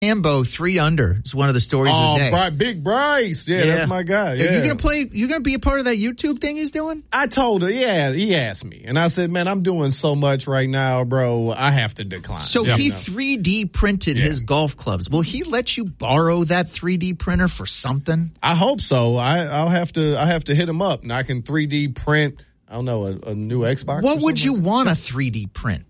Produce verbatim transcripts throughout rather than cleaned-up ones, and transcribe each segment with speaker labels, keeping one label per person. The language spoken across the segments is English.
Speaker 1: Hambo, three under is one of the stories
Speaker 2: oh,
Speaker 1: of the day.
Speaker 2: Bri- Big Bryce. Yeah, yeah, that's my guy. Yeah.
Speaker 1: Are you going to play, you going to be a part of that YouTube thing he's doing?
Speaker 2: I told her, yeah, he asked me. And I said, man, I'm doing so much right now, bro, I have to decline.
Speaker 1: So
Speaker 2: yeah.
Speaker 1: he three D printed yeah. his golf clubs. Will he let you borrow that three D printer for something?
Speaker 2: I hope so. I, I'll have to, I have to hit him up and I can three D print, I don't know, a, a new Xbox.
Speaker 1: What would you want a three D print?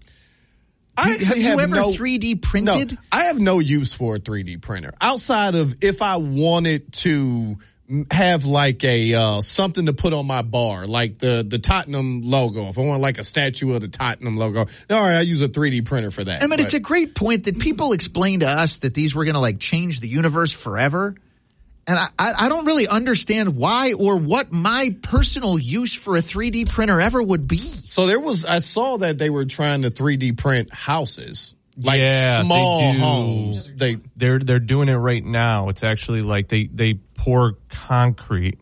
Speaker 2: I
Speaker 1: have you
Speaker 2: have
Speaker 1: ever
Speaker 2: no,
Speaker 1: three D printed?
Speaker 2: No, I have no use for a three D printer outside of if I wanted to have like a uh, something to put on my bar, like the the Tottenham logo. If I want like a statue of the Tottenham logo, all right, I use a three D printer for that.
Speaker 1: I mean,
Speaker 2: but,
Speaker 1: it's a great point that people explain to us that these were going to like change the universe forever. And I, I don't really understand why or what my personal use for a three D printer ever would be.
Speaker 2: So there was, I saw that they were trying to three D print houses, like
Speaker 3: yeah,
Speaker 2: small
Speaker 3: they do.
Speaker 2: homes. They
Speaker 3: they're they're doing it right now. It's actually like they, they pour concrete,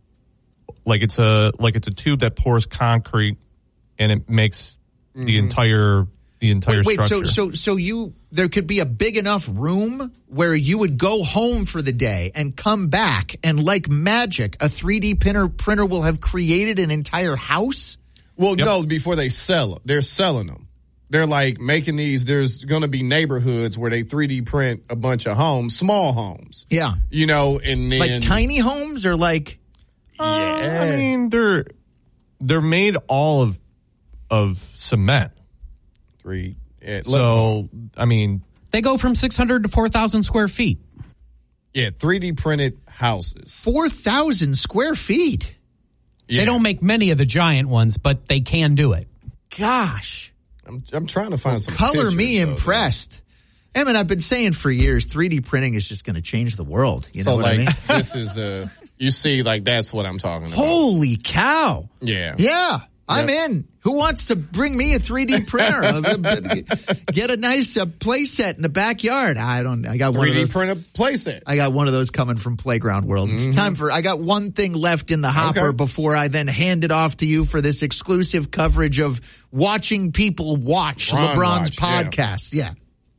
Speaker 3: like it's a like it's a tube that pours concrete, and it makes mm-hmm. the entire the entire
Speaker 1: wait, wait,
Speaker 3: structure.
Speaker 1: So so so you. There could be a big enough room where you would go home for the day and come back, and like magic, a three D printer printer will have created an entire house?
Speaker 2: Well,
Speaker 3: yep.
Speaker 2: no, before they sell them. They're selling them. They're like making these, there's going to be neighborhoods where they three D print a bunch of homes, small homes.
Speaker 1: Yeah.
Speaker 2: You know, and then.
Speaker 1: Like tiny homes or like.
Speaker 3: Yeah. Uh, I mean, they're, they're made all of, of cement.
Speaker 2: Three. Yeah,
Speaker 3: so, I mean.
Speaker 4: They go from six hundred to four thousand square feet.
Speaker 2: Yeah, three D printed houses.
Speaker 1: four thousand square feet.
Speaker 4: Yeah. They don't make many of the giant ones, but they can do it.
Speaker 1: Gosh.
Speaker 2: I'm, I'm trying to find
Speaker 1: well,
Speaker 2: some
Speaker 1: color
Speaker 2: pictures,
Speaker 1: me
Speaker 2: though,
Speaker 1: impressed. I mean, I've been saying for years, three D printing is just going to change the world. You
Speaker 2: so
Speaker 1: know what
Speaker 2: like,
Speaker 1: I mean?
Speaker 2: This is, uh, you see, like, that's what I'm talking about.
Speaker 1: Holy cow.
Speaker 2: Yeah.
Speaker 1: Yeah. I'm
Speaker 2: yep.
Speaker 1: in. Who wants to bring me a three D printer? Get a nice uh, play set in the backyard. I don't. I got one of those.
Speaker 2: three D printer play set.
Speaker 1: I got one of those coming from Playground World. Mm-hmm. It's time for. I got one thing left in the hopper okay. before I then hand it off to you for this exclusive coverage of watching people watch Ron LeBron's watch, podcast. Yeah.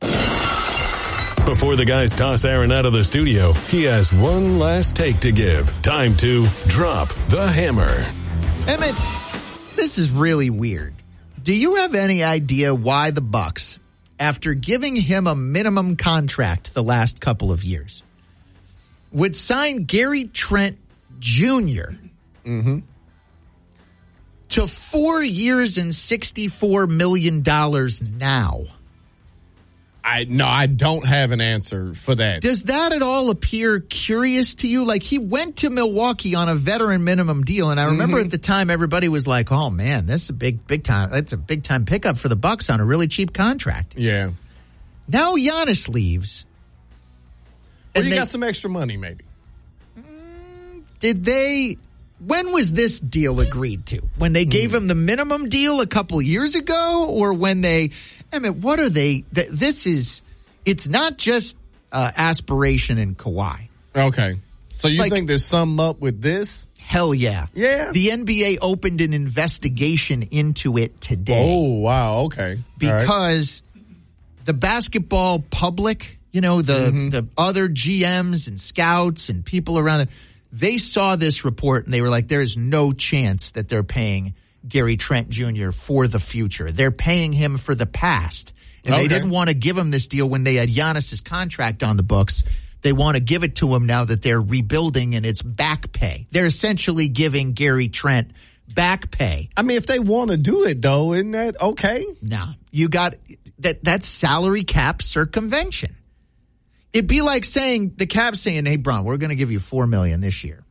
Speaker 5: yeah. Before the guys toss Aaron out of the studio, he has one last take to give. Time to drop the hammer.
Speaker 1: Emmett. This is really weird. Do you have any idea why the Bucks, after giving him a minimum contract the last couple of years, would sign Gary Trent Junior
Speaker 2: Mm-hmm.
Speaker 1: to four years and sixty-four million dollars now?
Speaker 2: I no, I don't have an answer for that.
Speaker 1: Does that at all appear curious to you? Like, he went to Milwaukee on a veteran minimum deal, and I remember mm-hmm. at the time everybody was like, "Oh man, this is a big, big time. That's a big time pickup for the Bucks on a really cheap contract."
Speaker 2: Yeah.
Speaker 1: Now Giannis leaves.
Speaker 2: Well, you they, got some extra money, maybe.
Speaker 1: Did they? When was this deal agreed to? When they gave mm. him the minimum deal a couple years ago, or when they? I mean, what are they? Th- this is, it's not just uh, aspiration in Kawhi.
Speaker 2: Okay. So you
Speaker 1: like,
Speaker 2: think there's something up with this?
Speaker 1: Hell yeah.
Speaker 2: Yeah.
Speaker 1: The N B A opened an investigation into it today.
Speaker 2: Oh, wow. Okay.
Speaker 1: Because right. the basketball public, you know, the, mm-hmm. the other G Ms and scouts and people around it, they saw this report and they were like, there is no chance that they're paying Gary Trent Junior for the future. They're paying him for the past. And okay. they didn't want to give him this deal when they had Giannis's contract on the books. They want to give it to him now that they're rebuilding and it's back pay. They're essentially giving Gary Trent back pay.
Speaker 2: I mean, if they want to do it, though, isn't that okay?
Speaker 1: No. You got that. That's salary cap circumvention. It'd be like saying the cap saying, "Hey, Bron, we're going to give you four million dollars this year.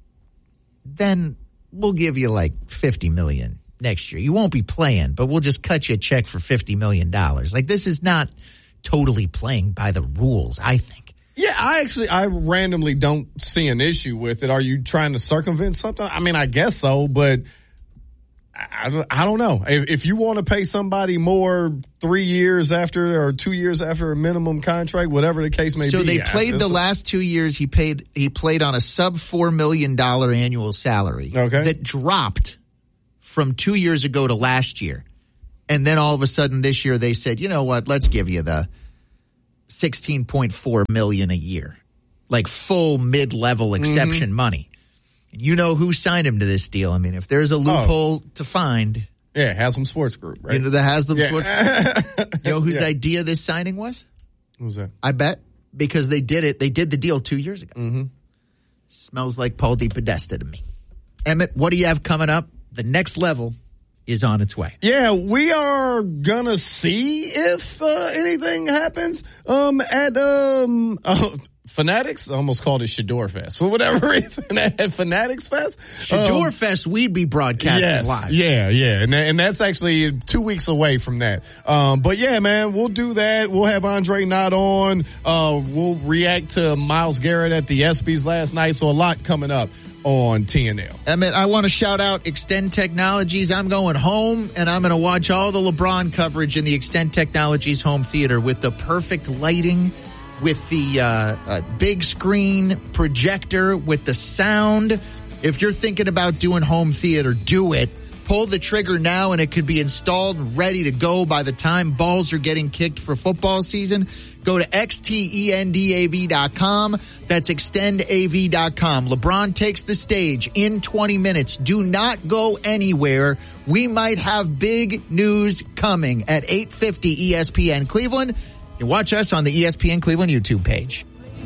Speaker 1: Then we'll give you like fifty million dollars next year. You won't be playing, but we'll just cut you a check for fifty million dollars. Like, this is not totally playing by the rules, I think.
Speaker 2: Yeah, I actually, I randomly don't see an issue with it. Are you trying to circumvent something? I mean, I guess so, but I, I don't know. If, if you want to pay somebody more three years after or two years after a minimum contract, whatever the case may
Speaker 1: so
Speaker 2: be.
Speaker 1: So they played the last two years. He paid. He played on a sub four million dollar annual salary.
Speaker 2: Okay.
Speaker 1: That dropped from two years ago to last year, and then all of a sudden this year they said, you know what? Let's give you the sixteen point four million dollars a year, like full mid-level exception mm-hmm. money. You know who signed him to this deal. I mean, if there's a loophole oh. to find.
Speaker 2: Yeah, Haslam Sports Group, right?
Speaker 1: You know, the Haslam
Speaker 2: yeah.
Speaker 1: Sports Group. You know whose yeah. idea this signing was?
Speaker 2: Who's that?
Speaker 1: I bet. Because they did it. They did the deal two years ago.
Speaker 2: Mm-hmm.
Speaker 1: Smells like Paul DePodesta to me. Emmett, what do you have coming up? The next level is on its way.
Speaker 2: Yeah, we are gonna see if uh, anything happens um, at um, uh, Fanatics. I almost called it Shador Fest for whatever reason. At Fanatics Fest,
Speaker 1: Shador
Speaker 2: um,
Speaker 1: Fest, we'd be broadcasting
Speaker 2: yes,
Speaker 1: live.
Speaker 2: Yeah, yeah, and and that's actually two weeks away from that. Um, but yeah, man, we'll do that. We'll have Andre not on. Uh, we'll react to Myles Garrett at the ESPYs last night. So a lot coming up on T N L.
Speaker 1: Emmett, I want to shout out Extend Technologies. I'm going home, and I'm going to watch all the LeBron coverage in the Extend Technologies home theater with the perfect lighting, with the uh, uh, big screen projector, with the sound. If you're thinking about doing home theater, do it. Pull the trigger now, and it could be installed and ready to go by the time balls are getting kicked for football season. Go to X T E N D A V dot com. That's extend A V dot com. LeBron takes the stage in twenty minutes. Do not go anywhere. We might have big news coming at eight fifty E S P N Cleveland. You watch us on the E S P N Cleveland YouTube page.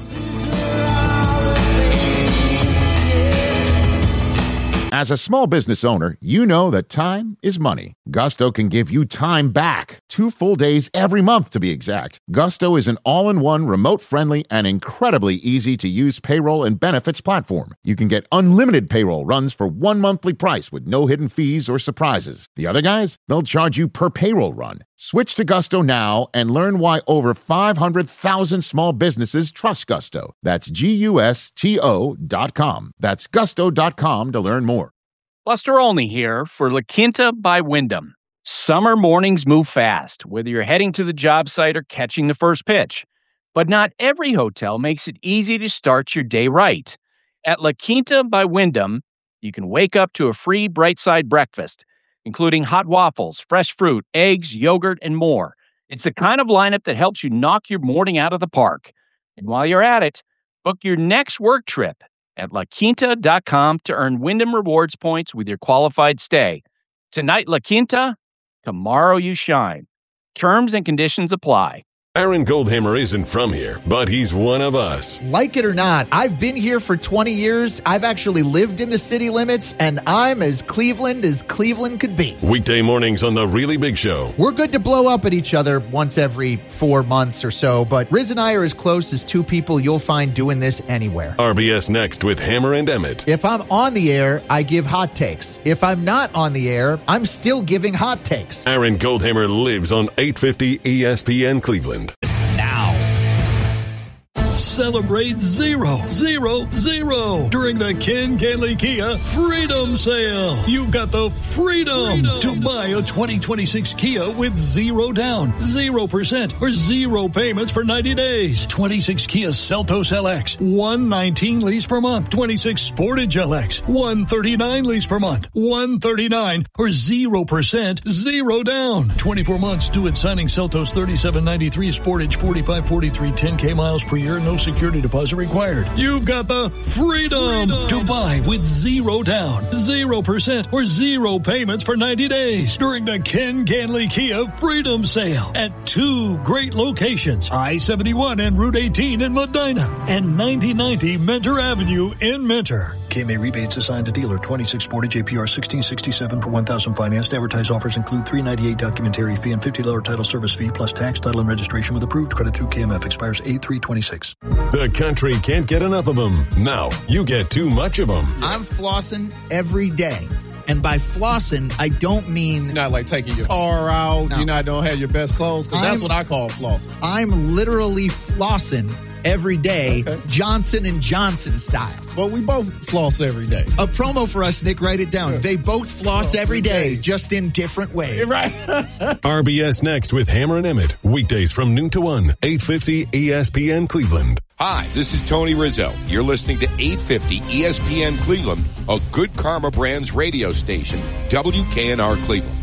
Speaker 6: As a small business owner, you know that time is money. Gusto can give you time back. Two full days every month, to be exact. Gusto is an all-in-one, remote-friendly, and incredibly easy-to-use payroll and benefits platform. You can get unlimited payroll runs for one monthly price with no hidden fees or surprises. The other guys, they'll charge you per payroll run. Switch to Gusto now and learn why over five hundred thousand small businesses trust Gusto. That's G U S T O dot com. That's gusto dot com to learn more.
Speaker 7: Buster Olney here for La Quinta by Wyndham. Summer mornings move fast, whether you're heading to the job site or catching the first pitch. But not every hotel makes it easy to start your day right. At La Quinta by Wyndham, you can wake up to a free Bright Side breakfast, including hot waffles, fresh fruit, eggs, yogurt, and more. It's the kind of lineup that helps you knock your morning out of the park. And while you're at it, book your next work trip at la quinta dot com to earn Wyndham Rewards points with your qualified stay. Tonight, La Quinta, tomorrow you shine. Terms and conditions apply.
Speaker 5: Aaron Goldhammer isn't from here, but he's one of us.
Speaker 1: Like it or not, I've been here for twenty years. I've actually lived in the city limits, and I'm as Cleveland as Cleveland could be.
Speaker 5: Weekday mornings on The Really Big Show.
Speaker 1: We're good to blow up at each other once every four months or so, but Riz and I are as close as two people you'll find doing this anywhere.
Speaker 5: R B S Next with Hammer and Emmett.
Speaker 1: If I'm on the air, I give hot takes. If I'm not on the air, I'm still giving hot takes.
Speaker 5: Aaron Goldhammer lives on eight fifty E S P N Cleveland.
Speaker 8: It's now. Celebrate zero, zero, zero during the Ken Ganley Kia Freedom Sale. You've got the freedom, freedom to buy a twenty twenty-six Kia with zero down, zero percent, or zero payments for ninety days. twenty-six Kia Seltos L X, one nineteen lease per month. twenty-six Sportage L X, one thirty-nine lease per month. one thirty-nine or zero percent, zero down. twenty-four months due at signing. Seltos thirty-seven ninety-three, Sportage forty-five forty-three, ten K miles per year. No security deposit required. You've got the freedom, freedom to buy with zero down, zero percent, or zero payments for ninety days during the Ken Ganley Kia Freedom Sale at two great locations, I seventy-one and Route eighteen in Medina and ninety ninety Mentor Avenue in Mentor. K M A rebates assigned to dealer. twenty-six Sportage A P R sixteen sixty-seven per one thousand financed. Advertised offers include three ninety-eight documentary fee and fifty dollars title service fee plus tax, title, and registration with approved credit through K M F. Expires eight three twenty-six.
Speaker 5: The country can't get enough of them. Now you get too much of them.
Speaker 1: I'm flossing every day. And by flossing, I don't mean...
Speaker 2: You're not like taking your car out.
Speaker 1: No.
Speaker 2: You're not don't have your best clothes. Because that's what I call flossing.
Speaker 1: I'm literally flossing every day, okay. Johnson and Johnson style.
Speaker 2: Well, we both floss every day.
Speaker 1: A promo for us, Nick. Write it down. Yeah. They both floss oh, every day, day, just in different ways.
Speaker 2: Right.
Speaker 5: R B S Next with Hammer and Emmett. Weekdays from noon to one. eight fifty E S P N Cleveland.
Speaker 9: Hi, this is Tony Rizzo. You're listening to eight fifty E S P N Cleveland, a Good Karma Brands radio station, W K N R Cleveland.